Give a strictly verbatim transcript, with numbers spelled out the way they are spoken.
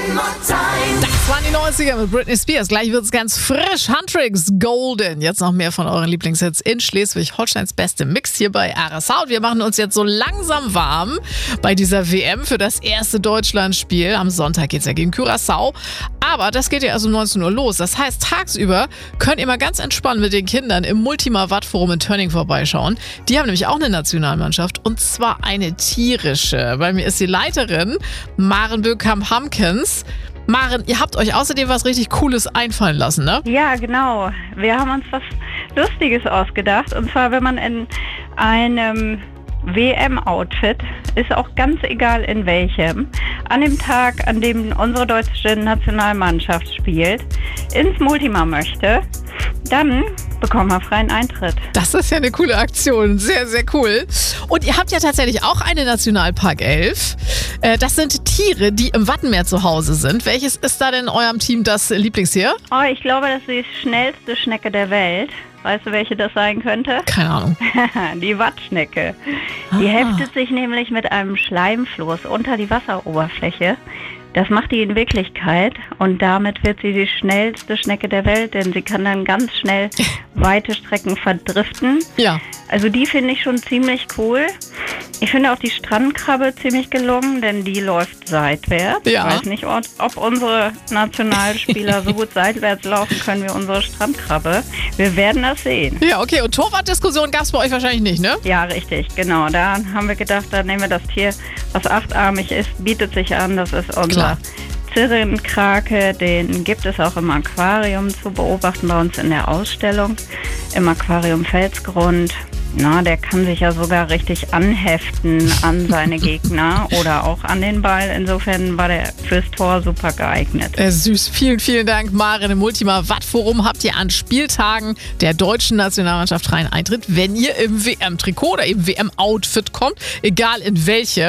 Das waren die neunziger mit Britney Spears. Gleich wird's ganz frisch. Huntrix Golden. Jetzt noch mehr von euren Lieblingshits in Schleswig-Holsteins beste Mix hier bei R S H. Und wir machen uns jetzt so langsam warm bei dieser W M für das erste Deutschlandspiel. Am Sonntag geht's ja gegen Curaçao. Aber das geht ja erst um neunzehn Uhr los. Das heißt, tagsüber könnt ihr mal ganz entspannt mit den Kindern im Multima-Watt-Forum in Tönning vorbeischauen. Die haben nämlich auch eine Nationalmannschaft und zwar eine tierische. Bei mir ist die Leiterin Maren Böckhamp-Hamkens. Maren, ihr habt euch außerdem was richtig Cooles einfallen lassen, ne? Ja, genau. Wir haben uns was Lustiges ausgedacht. Und zwar, wenn man in einem W M-Outfit, ist auch ganz egal in welchem, an dem Tag, an dem unsere deutsche Nationalmannschaft spielt, ins Multima möchte, dann bekommen wir freien Eintritt. Das ist ja eine coole Aktion. Sehr, sehr cool. Und ihr habt ja tatsächlich auch eine Nationalpark elf. Das sind Tiere, die im Wattenmeer zu Hause sind. Welches ist da denn in eurem Team das Lieblingstier? Oh, ich glaube, das ist die schnellste Schnecke der Welt. Weißt du, welche das sein könnte? Keine Ahnung. Die Wattschnecke. Die Ah. heftet sich nämlich mit einem Schleimfloß unter die Wasseroberfläche. Das macht die in Wirklichkeit und damit wird sie die schnellste Schnecke der Welt, denn sie kann dann ganz schnell weite Strecken verdriften. Ja. Also die finde ich schon ziemlich cool. Ich finde auch die Strandkrabbe ziemlich gelungen, denn die läuft seitwärts. Ja. Ich weiß nicht, ob ob unsere Nationalspieler so gut seitwärts laufen können wie unsere Strandkrabbe. Wir werden das sehen. Ja, okay. Und Torwartdiskussion gab es bei euch wahrscheinlich nicht, ne? Ja, richtig, genau. Da haben wir gedacht, da nehmen wir das Tier, was achtarmig ist, bietet sich an. Das ist unser Klar. Zirrenkrake. Den gibt es auch im Aquarium zu beobachten bei uns in der Ausstellung. Im Aquarium Felsgrund. Na, der kann sich ja sogar richtig anheften an seine Gegner oder auch an den Ball. Insofern war der fürs Tor super geeignet. Äh, süß. Vielen, vielen Dank, Maren. Im Multima-Watt-Forum habt ihr an Spieltagen der deutschen Nationalmannschaft freien Eintritt, wenn ihr im W M-Trikot oder im W M-Outfit kommt, egal in welche.